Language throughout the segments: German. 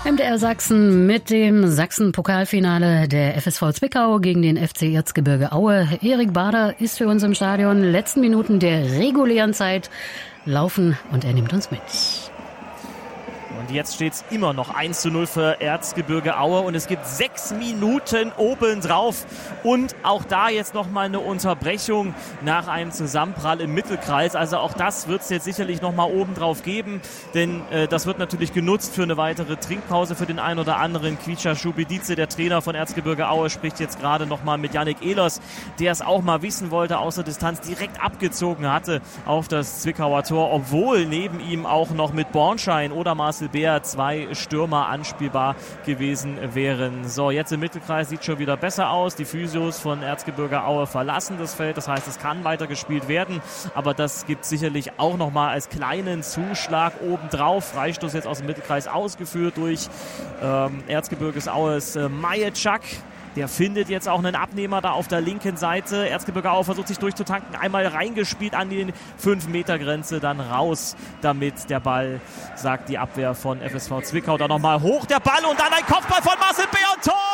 MDR Sachsen mit dem Sachsen-Pokalfinale der FSV Zwickau gegen den FC Erzgebirge Aue. Erik Bader ist für uns im Stadion. Letzten Minuten der regulären Zeit laufen und er nimmt uns mit. Und jetzt steht es immer noch 1:0 für Erzgebirge Aue und es gibt 6 Minuten obendrauf. Und auch da jetzt nochmal eine Unterbrechung nach einem Zusammenprall im Mittelkreis. Also auch das wird es jetzt sicherlich nochmal obendrauf geben, denn das wird natürlich genutzt für eine weitere Trinkpause für den einen oder anderen. Kvicha Schubidice, der Trainer von Erzgebirge Aue, spricht jetzt gerade nochmal mit Yannick Ehlers, der es auch mal wissen wollte, aus der Distanz direkt abgezogen hatte auf das Zwickauer Tor, obwohl neben ihm auch noch mit Bornschein oder Marcel Beer 2 Stürmer anspielbar gewesen wären. So, jetzt im Mittelkreis sieht schon wieder besser aus. Die Physios von Erzgebirge Aue verlassen das Feld. Das heißt, es kann weiter gespielt werden. Aber das gibt sicherlich auch nochmal als kleinen Zuschlag obendrauf. Freistoß jetzt aus dem Mittelkreis ausgeführt durch Erzgebirges Aues Majeczak. Der findet jetzt auch einen Abnehmer da auf der linken Seite. Erzgebirge Aue versucht sich durchzutanken. Einmal reingespielt an die 5-Meter-Grenze, dann raus damit der Ball, sagt die Abwehr von FSV Zwickau. Dann nochmal hoch der Ball und dann ein Kopfball von Marcel Beer und Tor!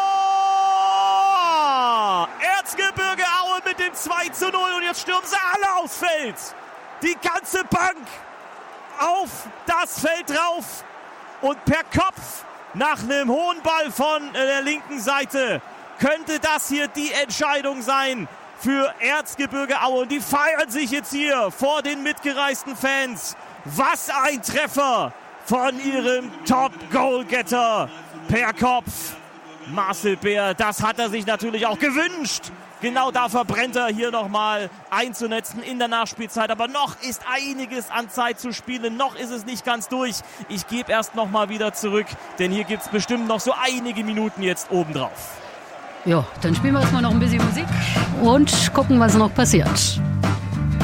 Erzgebirge Aue mit dem 2:0 und jetzt stürmen sie alle aufs Feld. Die ganze Bank auf das Feld drauf und per Kopf nach einem hohen Ball von der linken Seite könnte das hier die Entscheidung sein für Erzgebirge Aue. Und die feiern sich jetzt hier vor den mitgereisten Fans. Was ein Treffer von ihrem Top-Goalgetter per Kopf. Marcel Beer, das hat er sich natürlich auch gewünscht. Genau da verbrennt er hier nochmal einzunetzen in der Nachspielzeit. Aber noch ist einiges an Zeit zu spielen. Noch ist es nicht ganz durch. Ich gebe erst nochmal wieder zurück, denn hier gibt es bestimmt noch so einige Minuten jetzt obendrauf. Ja, dann spielen wir erstmal noch ein bisschen Musik und gucken, was noch passiert.